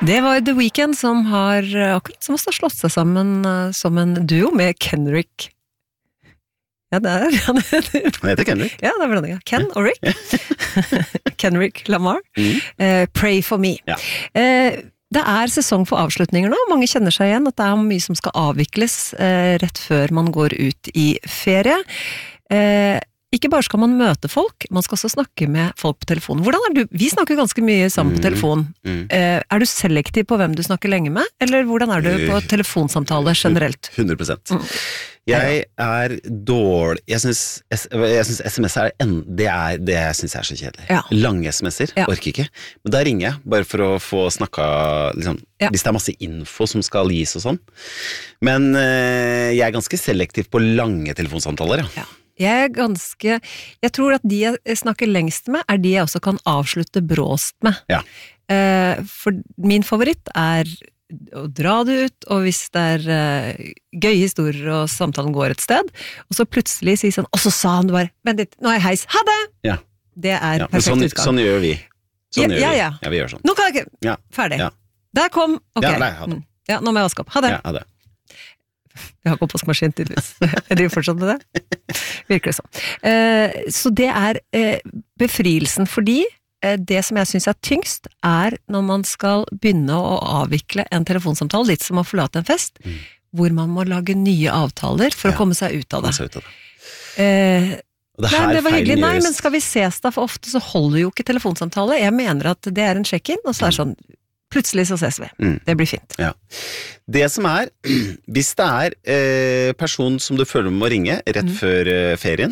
Det var The Weeknd som har akkurat som har slått seg sammen som en duo med Kendrick. Ja, det er han heter Kendrick. Ja, det er blandinga. Ken og Rick. Kendrick Lamar. Pray for me. Ja. Det er sesong for avslutninger nå. Mange kjenner seg igjen at det er mye som skal avvikles rett før man går ut i ferie. Ikke bare skal man møte folk, man skal også snakke med folk på telefonen. Hvordan er du? Vi snakker ganske mye sammen på telefon. Er du selektiv på hvem du snakker lenge med, eller hvordan er du på telefonsamtale generelt? 100%. Jeg er dårlig. Jeg synes SMS det jeg synes er så kjedelig. Ja. Lange sms'er, orker ikke. Men da ringer jeg, bare for å få snakket, liksom, hvis det er masse info som skal gis og sånn. Men jeg er ganske selektiv på lange telefonsamtaler, ja. Jeg tror at de jeg snakker lengst med, er de jeg også kan avslutte bråst med. Ja. For min favoritt er å dra det ut, og hvis det er gøye historier og samtalen går et sted, og så plutselig sier sånn, og så sa han bare, vent litt, nå er jeg heis, ha det! Ja. Det er perfekt utgang. Sånn gjør vi. Ja, vi gjør sånn. Nå kan jeg ikke, ferdig. Ja. Der kom, ok. Ja, nei, ha det. Ja, nå må jeg vaske opp, ha det. Ja, ha det. Jeg har oppvaskmaskin tydeligvis. Jeg driver fortsatt med det. Virker det sånn. Så det er befrielsen, fordi det som jeg synes er tyngst, er når man skal begynne å avvikle en telefonsamtale, litt som å forlate en fest, hvor man må lage nye avtaler for å komme seg ut av det. Det var hyggelig. Nei, men skal vi ses da? For ofte så holder jo ikke telefonsamtale. Jeg mener at det er en check-in, og så er det sånn, plutselig så ses vi. Det blir fint. Ja. Det som er, hvis det er person som du føler må ringe rett før ferien,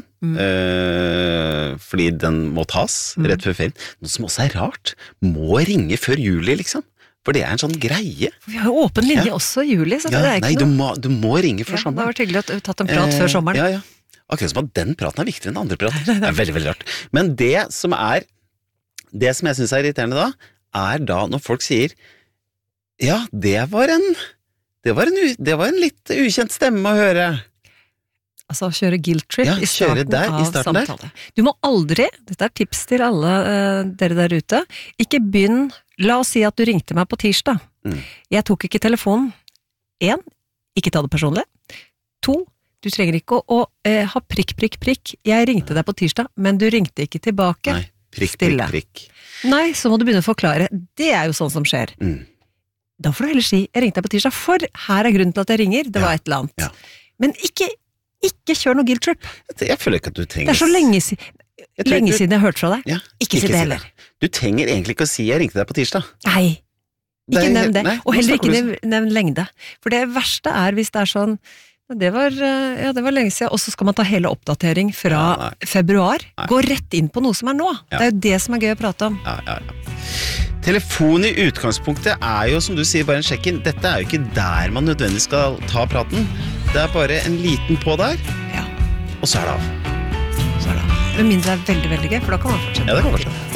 fordi den må tas rett før ferien, noe som også er rart, må ringe før juli, liksom. For det er en sånn greie. Vi har jo åpen linje også i juli, så det er ikke noe. Du må ringe før sommeren. Det har vært hyggelig å tatt en prat før sommeren. Ja. Akkurat som at den praten er viktigere enn andre praten. Det er veldig, veldig rart. Men det som jeg synes er irriterende da, er da når folk sier ja, det var en litt ukjent stemme å høre. Altså kjøre guilt trip i starten av samtale. Du må aldri, dette er tips til alle dere der ute, ikke begynn, la oss si at du ringte meg på tirsdag. Jeg tok ikke telefonen. 1, ikke ta det personlig. 2, du trenger ikke å ha prikk. Jeg ringte deg på tirsdag, men du ringte ikke tilbake. Nei, prikk. Nei, så må du begynne å forklare. Det er jo sånn som skjer. Da får du heller si, jeg ringte deg på tirsdag, for her er grunnen til at jeg ringer, det var et eller annet. Ja. Men ikke kjør noe guilt trip. Jeg føler ikke at du trenger... Det er så lenge siden jeg har hørt fra deg. Ja, ikke si det heller. Du trenger egentlig ikke å si, jeg ringte deg på tirsdag. Nei, ikke nevn det. Og heller ikke nevn lengde. For det verste er hvis det er sånn, det var lenge siden, og så skal man ta hele oppdatering fra februar. Gå rett inn på noe som er nå. Det er jo det som er gøy å prate om. Ja. Telefon i utgangspunktet er jo, som du sier, bare en check-in. Dette er jo ikke der man nødvendigvis skal ta praten. Det er bare en liten på der, og så er det av. Men mindre er veldig, veldig gøy, for da kan man fortsette. Ja, det kan man fortsette.